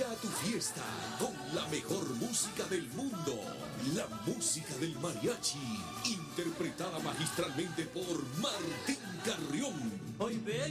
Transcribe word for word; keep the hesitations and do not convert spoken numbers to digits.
a tu fiesta con la mejor música del mundo, la música del mariachi, interpretada magistralmente por Martín Carrión. Hoy ve